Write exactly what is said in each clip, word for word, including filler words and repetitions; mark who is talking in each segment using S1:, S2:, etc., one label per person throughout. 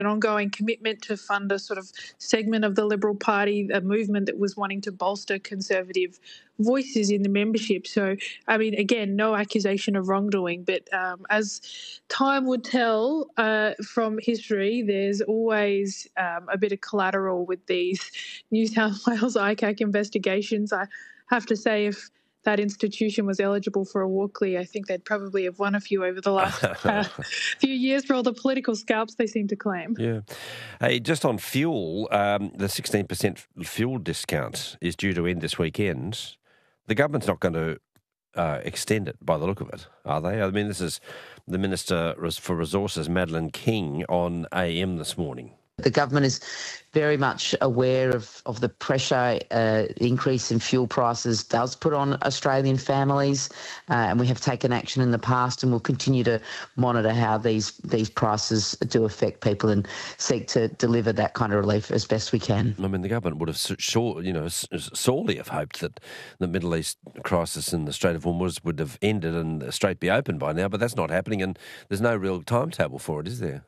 S1: an ongoing commitment to fund a sort of segment of the Liberal Party, a movement that was wanting to bolster Conservative voices in the membership. So, I mean, again, no accusation of wrongdoing, but um, as time would tell uh, from history, there's always um, a bit of collateral with these New South Wales I C A C investigations. I have to say, if that institution was eligible for a Walkley, I think they'd probably have won a few over the last uh, few years for all the political scalps they seem to claim.
S2: Yeah. Hey, just on fuel, um, the sixteen percent fuel discount is due to end this weekend. The government's not going to uh, extend it by the look of it, are they? I mean, this is the Minister for Resources, Madeleine King, on A M this morning.
S3: The government is very much aware of, of the pressure uh, increase in fuel prices does put on Australian families, uh, and we have taken action in the past and will continue to monitor how these these prices do affect people and seek to deliver that kind of relief as best we can.
S2: I mean, the government would have sure, you know, sorely have hoped that the Middle East crisis in the Strait of Hormuz would have ended and the Strait be open by now, but that's not happening, and there's no real timetable for it, is there?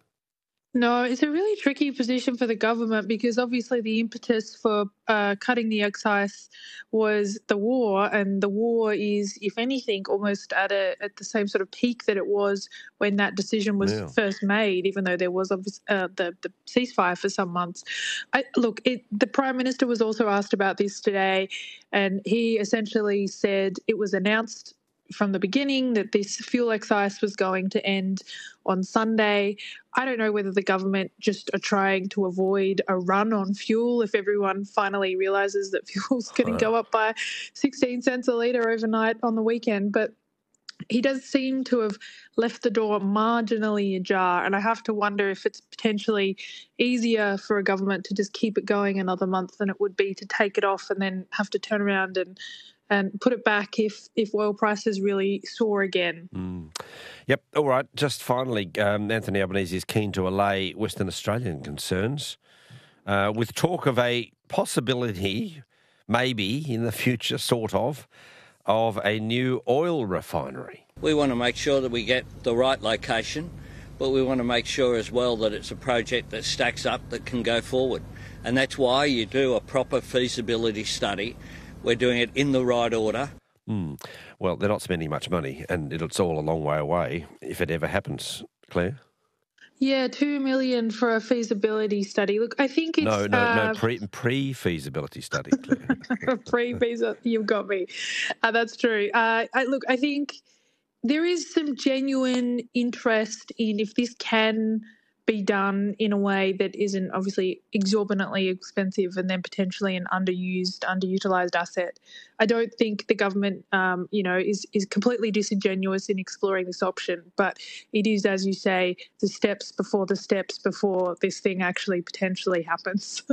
S1: No, it's a really tricky position for the government because obviously the impetus for uh, cutting the excise was the war, and the war is, if anything, almost at a at the same sort of peak that it was when that decision was yeah. first made, even though there was obviously, uh, the, the ceasefire for some months. I, look, it, the Prime Minister was also asked about this today, and he essentially said it was announced from the beginning that this fuel excise was going to end on Sunday. I don't know whether the government just are trying to avoid a run on fuel if everyone finally realises that fuel's going to go up by sixteen cents a litre overnight on the weekend. But he does seem to have left the door marginally ajar, and I have to wonder if it's potentially easier for a government to just keep it going another month than it would be to take it off and then have to turn around and and put it back if, if oil prices really soar again.
S2: Mm. Yep. All right. Just finally, um, Anthony Albanese is keen to allay Western Australian concerns uh, with talk of a possibility, maybe in the future, sort of, of a new oil refinery.
S4: We want to make sure that we get the right location, but we want to make sure as well that it's a project that stacks up, that can go forward. And that's why you do a proper feasibility study. We're doing it in the right order.
S2: Mm. Well, they're not spending much money, and it's all a long way away, if it ever happens, Claire.
S1: Yeah, two million for a feasibility study. Look, I think it's
S2: no, no,
S1: uh,
S2: no pre pre feasibility study. Claire.
S1: pre feasibility, you've got me. Uh, that's true. Uh, I, look, I think there is some genuine interest in if this can be done in a way that isn't obviously exorbitantly expensive and then potentially an underused, underutilised asset. I don't think the government, um, you know, is, is completely disingenuous in exploring this option, but it is, as you say, the steps before the steps before this thing actually potentially happens.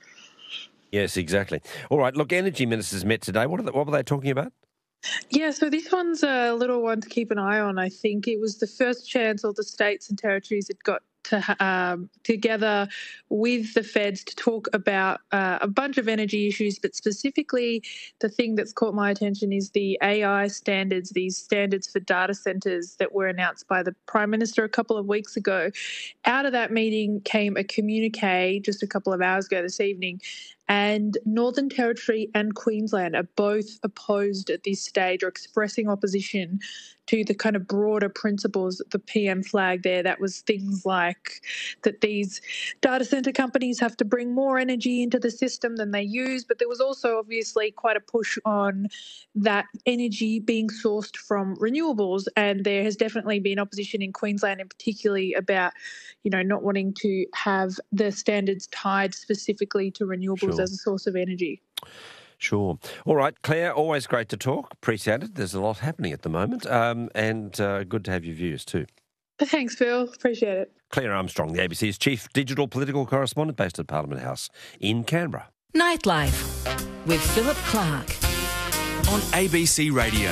S2: Yes, exactly. All right, look, energy ministers met today. What, are they, what were they talking about?
S1: Yeah, so this one's a little one to keep an eye on, I think. It was the first chance all the states and territories had got to um, together with the feds to talk about uh, a bunch of energy issues, but specifically the thing that's caught my attention is the A I standards, these standards for data centres that were announced by the Prime Minister a couple of weeks ago. Out of that meeting came a communique just a couple of hours ago this evening, and Northern Territory and Queensland are both opposed at this stage or expressing opposition to the kind of broader principles that the P M flagged there. That was things like that these data centre companies have to bring more energy into the system than they use, but there was also obviously quite a push on that energy being sourced from renewables, and there has definitely been opposition in Queensland in particularly about, you know, not wanting to have the standards tied specifically to renewables
S2: Sure.
S1: as a source of energy.
S2: Sure. All right, Claire, always great to talk. Appreciate it. There's a lot happening at the moment, um, and uh, good to have your views too.
S1: Thanks, Phil. Appreciate it.
S2: Claire Armstrong, the A B C's chief digital political correspondent based at Parliament House in Canberra.
S5: Nightlife with Philip Clark
S6: on A B C Radio.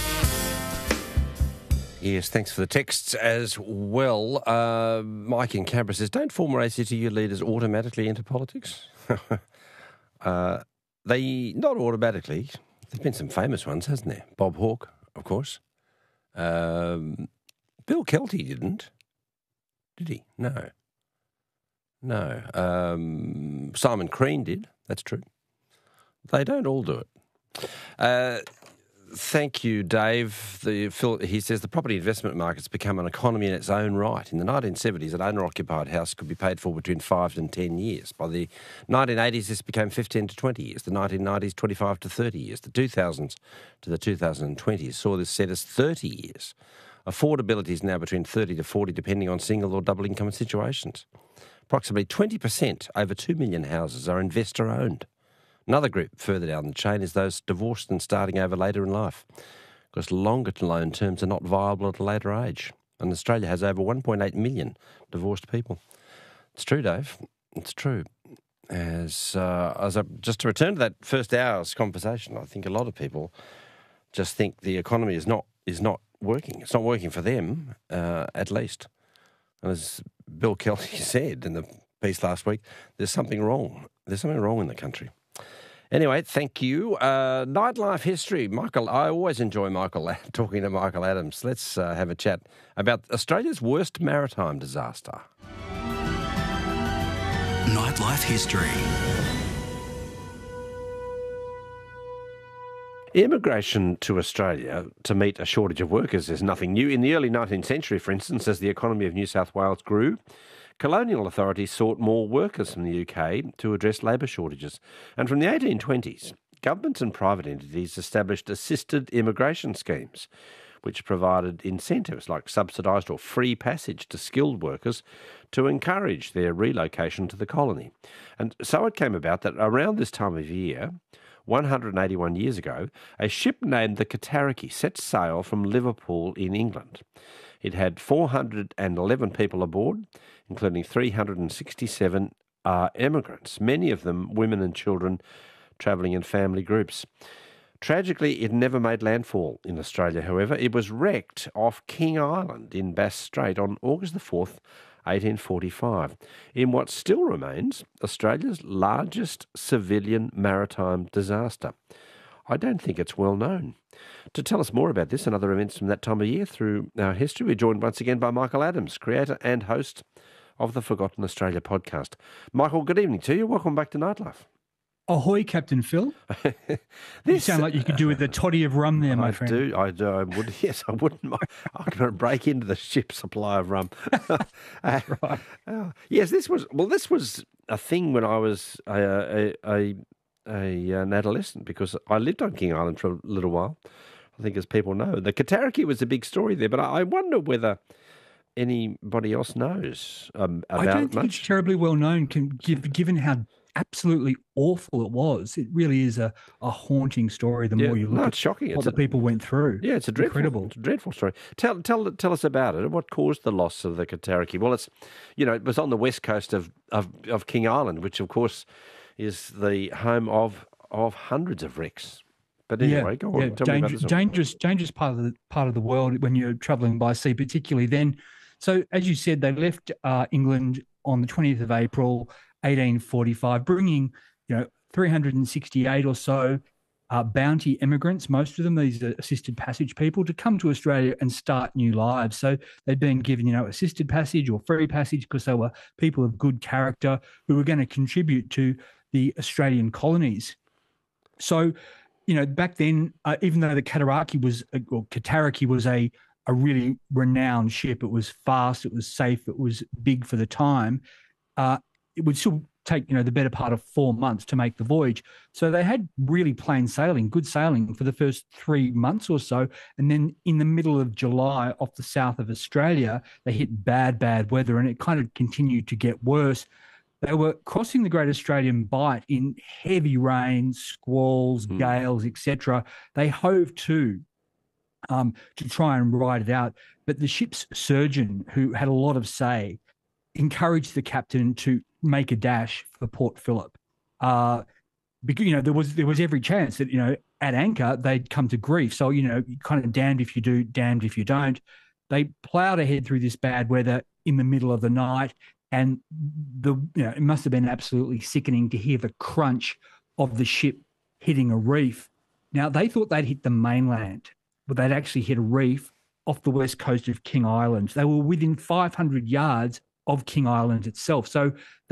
S2: Yes, thanks for the texts as well. Uh, Mike in Canberra says, don't former A C T U leaders automatically enter politics? uh, they, not automatically. There's been some famous ones, hasn't there? Bob Hawke, of course. Um, Bill Kelty didn't. Did he? No. No. Um, Simon Crean did. That's true. They don't all do it. Uh, thank you, Dave. The, Phil, he says the property investment market's become an economy in its own right. In the nineteen seventies, an owner-occupied house could be paid for between five and ten years. By the nineteen eighties, this became fifteen to twenty years. The nineteen nineties, twenty-five to thirty years. The two thousands to the twenty twenties saw this set as thirty years. Affordability is now between thirty to forty, depending on single or double income situations. Approximately twenty percent, over two million houses, are investor-owned. Another group further down the chain is those divorced and starting over later in life, because longer loan terms are not viable at a later age. And Australia has over one point eight million divorced people. It's true, Dave. It's true. As uh, as a, just to return to that first hour's conversation, I think a lot of people just think the economy is not is not working. It's not working for them, uh, at least. And as Bill Kelly said in the piece last week, there's something wrong. There's something wrong in the country. Anyway, thank you. Uh, nightlife history. Michael, I always enjoy Michael talking to Michael Adams. Let's uh, have a chat about Australia's worst maritime disaster.
S6: Nightlife history.
S2: Immigration to Australia to meet a shortage of workers is nothing new. In the early nineteenth century, for instance, as the economy of New South Wales grew, colonial authorities sought more workers from the U K to address labour shortages. And from the eighteen twenties, governments and private entities established assisted immigration schemes, which provided incentives like subsidised or free passage to skilled workers to encourage their relocation to the colony. And so it came about that around this time of year, one hundred eighty-one years ago, a ship named the Cataraqui set sail from Liverpool in England. It had four hundred eleven people aboard, including three hundred sixty-seven uh, emigrants, many of them women and children travelling in family groups. Tragically, it never made landfall in Australia, however. It was wrecked off King Island in Bass Strait on August the fourth, eighteen forty-five, in what still remains Australia's largest civilian maritime disaster. I don't think it's well known. To tell us more about this and other events from that time of year through our history, we're joined once again by Michael Adams, creator and host of the Forgotten Australia podcast. Michael, good evening to you. Welcome back to Nightlife.
S7: Ahoy, Captain Phil.
S2: this,
S7: you sound like you could do with a toddy of rum there, my
S2: I
S7: friend.
S2: Do, I do. I would. Yes, I wouldn't mind. I'm going to break into the ship's supply of rum. uh,
S7: right.
S2: Uh, yes, this was, well, this was a thing when I was a, a, a, a, an adolescent, because I lived on King Island for a little while, I think, as people know. The Cataraqui was a big story there, but I, I wonder whether anybody else knows um, about
S7: I don't
S2: it
S7: think
S2: much.
S7: it's terribly well known, given how absolutely awful it was. It really is a, a haunting story the
S2: Yeah,
S7: more you look
S2: no,
S7: at
S2: it's shocking.
S7: what
S2: It's
S7: the
S2: a-
S7: people went through.
S2: Yeah, it's a dreadful,
S7: Incredible.
S2: it's a dreadful story. Tell, tell, tell us about it. What caused the loss of the Cataraqui? Well, it's, you know, it was on the west coast of, of, of King Island, which of course is the home of of hundreds of wrecks. But anyway,
S7: yeah,
S2: go on.
S7: yeah,
S2: Tell me about
S7: dangerous,
S2: this one.
S7: dangerous, dangerous part of the part of the world when you're travelling by sea, particularly then. So, as you said, they left uh, England on the twentieth of April, eighteen forty-five, bringing, you know, three hundred sixty-eight or so uh, bounty immigrants, most of them, these are assisted passage people, to come to Australia and start new lives. So they'd been given, you know, assisted passage or free passage because they were people of good character who were going to contribute to the Australian colonies. So, you know, back then, uh, even though the Cataraqui was, or Cataraqui was a, a really renowned ship, it was fast, it was safe, it was big for the time, uh, it would still take, you know, the better part of four months to make the voyage. So they had really plain sailing, good sailing for the first three months or so. And then in the middle of July off the south of Australia, they hit bad, bad weather, and it kind of continued to get worse. They were crossing the Great Australian Bight in heavy rain, squalls,
S2: Mm.
S7: gales, et cetera. They hove to um, to try and ride it out. But the ship's surgeon, who had a lot of say, encouraged the captain to make a dash for Port Phillip. Uh, because, you know, there was there was every chance that, you know, at anchor, they'd come to grief. So, you know, kind of damned if you do, damned if you don't. They ploughed ahead through this bad weather in the middle of the night. And the you know, it must have been absolutely sickening to hear the crunch of the ship hitting a reef. Now, they thought they'd hit the mainland, but they'd actually hit a reef off the west coast of King Island. They were within five hundred yards of King Island itself. So